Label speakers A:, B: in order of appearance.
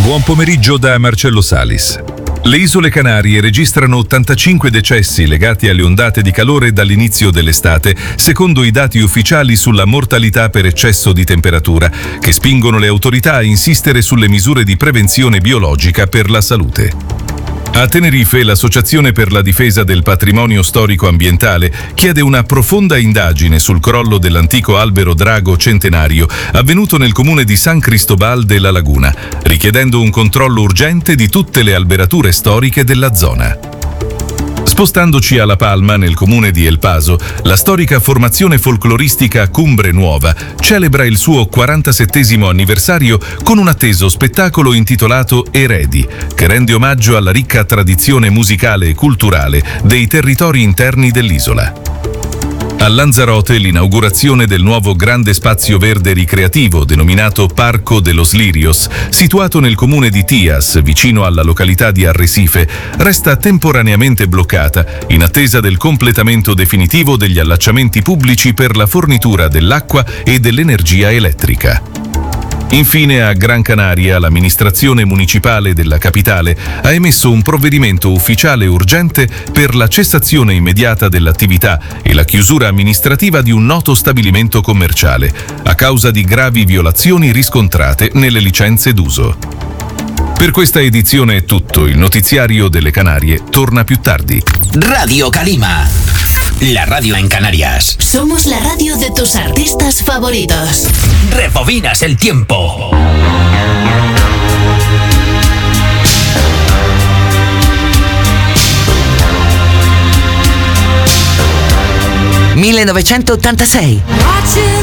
A: Buon pomeriggio da Marcello Salis. Le isole Canarie registrano 85 decessi legati alle ondate di calore dall'inizio dell'estate, secondo i dati ufficiali sulla mortalità per eccesso di temperatura, che spingono le autorità a insistere sulle misure di prevenzione biologica per la salute. A Tenerife, l'Associazione per la difesa del patrimonio storico ambientale chiede una profonda indagine sul crollo dell'antico albero drago centenario avvenuto nel comune di San Cristobal de la Laguna, richiedendo un controllo urgente di tutte le alberature storiche della zona. Spostandoci a La Palma, nel comune di El Paso, la storica formazione folcloristica Cumbre Nuova celebra il suo 47° anniversario con un atteso spettacolo intitolato Eredi, che rende omaggio alla ricca tradizione musicale e culturale dei territori interni dell'isola. A Lanzarote, l'inaugurazione del nuovo grande spazio verde ricreativo denominato Parco de los Lirios, situato nel comune di Tias, vicino alla località di Arrecife, resta temporaneamente bloccata in attesa del completamento definitivo degli allacciamenti pubblici per la fornitura dell'acqua e dell'energia elettrica. Infine, a Gran Canaria, l'amministrazione municipale della capitale ha emesso un provvedimento ufficiale urgente per la cessazione immediata dell'attività e la chiusura amministrativa di un noto stabilimento commerciale, a causa di gravi violazioni riscontrate nelle licenze d'uso. Per questa edizione è tutto. Il notiziario delle Canarie torna più tardi.
B: Radio Calima, la radio en Canarias.
C: Somos la radio de tus artistas favoritos.
B: Rebobinas el tiempo. ...1986.